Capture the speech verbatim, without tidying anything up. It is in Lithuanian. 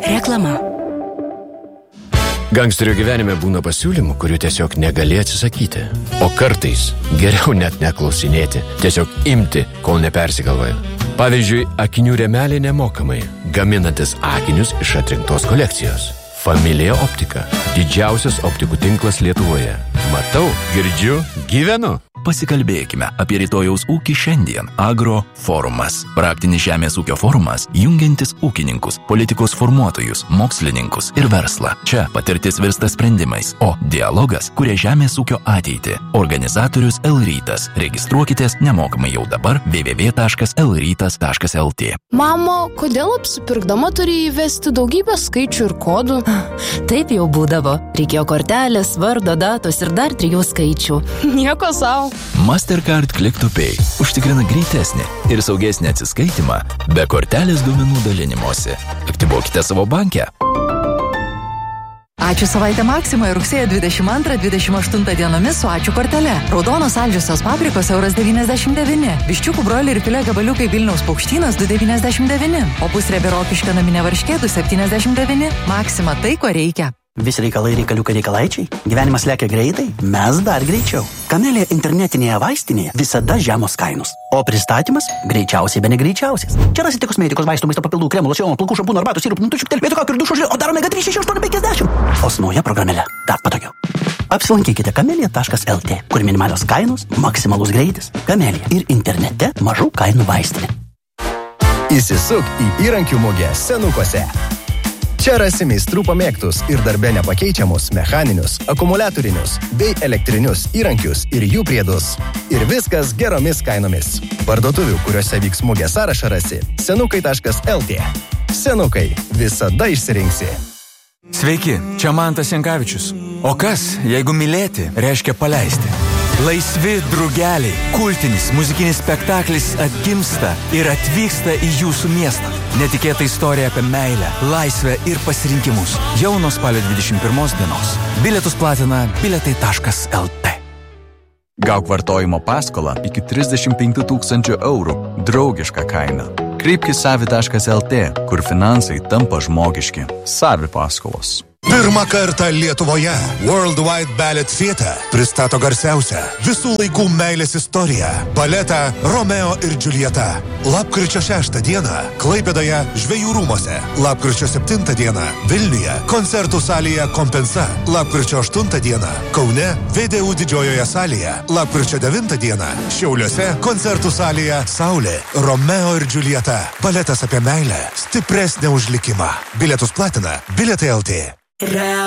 Reklama. Gangsterio gyvenime būna pasiūlymų, kurių tiesiog negali atsisakyti. O kartais geriau net neklausinėti, tiesiog imti, kol nepersigalvoja. Pavyzdžiui, akinių rėmelė nemokamai, gaminantis akinius iš atrinktos kolekcijos. Familija Optika. Didžiausias optikų tinklas Lietuvoje. Matau, girdžiu, gyvenu. Pasikalbėkime apie rytojaus ūkį šiandien. Agro forumas. Praktinis žemės ūkio forumas, jungiantis ūkininkus, politikos formuotojus, mokslininkus ir verslą. Čia patirtis virsta sprendimais, o dialogas kuria žemės ūkio ateitį. Organizatorius L-Rytas. Registruokitės nemokamai jau dabar w w w taškas l rytas taškas l t. Mamo, kodėl apsipirkdama turi įvesti daugybę skaičių ir kodų? Taip jau būdavo. Reikėjo kortelės, vardo, datos ir dar trijų skaičių. Nieko sau. Mastercard Click to Pay užtikrina greitesnį ir saugesnį atsiskaitimą be kortelės duomenų dalinimosi. Aktyvuokite savo bankę. Ačiū savaitę Maksimoje rugsėjo dvidešimt antrą dvidešimt aštuntą dienomis su Ačiū kortele. Raudonos saldžiosios paprikos euras devyniasdešimt devyni. Viščiukų broliai ir filė gabaliukai Vilniaus Paukštynas du devyniasdešimt devyni. O pusriebė rokiškio naminė varškė du septyniasdešimt devyni. Maksima tai, ko reikia. Visi reikalai reikaliukai reikalaičiai. Gyvenimas lekia greitai, mes dar greičiau. Kamelija internetinėje vaistinėje visada žemos kainos. O pristatymas greičiausiai be negreičiausias. Čia rasite kosmetikos, vaistų, maisto papildų, kremų, locionų, plaukų, šampūnų, arbatų, sirupų, nutučių, telpėtų kakų ir dušo žilio, o dar omega trys šeši aštuoni penkiasdešimt. O su nauja programėle dar patogiau. Apsilankykite kamelija taškas l t, kur minimalios kainos, maksimalus greitis. Kamelija ir internete mažų kainų vaistinė. Įsisuk į įrankių mugę Senukuose. Čia rasi meistrų pamėgtus ir darbe nepakeičiamus mechaninius, akumuliatorinius bei elektrinius įrankius ir jų priedus. Ir viskas geromis kainomis. Parduotuvių, kuriuose vyks mugė sąrašą rasi senukai taškas l t. Senukai, visada išsirinksi. Sveiki, čia Mantas Jankavičius. O kas, jeigu mylėti, reiškia paleisti? Laisvi drugeliai, kultinis muzikinis spektaklis atgimsta ir atvyksta į jūsų miestą. Netikėta istorija apie meilę, laisvę ir pasirinkimus. Jau nuo spalio dvidešimt pirmos dienos. Bilietus platina biletai taškas l t. Gauk vartojimo paskolą iki trisdešimt penkių tūkstančių eurų. Draugiška kaina. Kreipkis savi taškas l t, kur finansai tampa žmogiški. Savi paskolos. Pirmą kartą Lietuvoje Worldwide Ballet Theatre pristato garsiausią visų laikų meilės istoriją – baletą Romeo ir Džiuljeta. Lapkričio šeštą dieną Klaipėdoje Žvejų rūmuose, lapkričio septintą dieną Vilniuje koncertų salėje Kompensa, lapkričio aštuntą dieną Kaune V D U didžiojoje salėje, lapkričio devintą dieną Šiauliuose koncertų salėje Saulė, Romeo ir Džiuljeta. Baletas apie meilę, stipresnę už likimą. Bilietus platina Bilietai L T.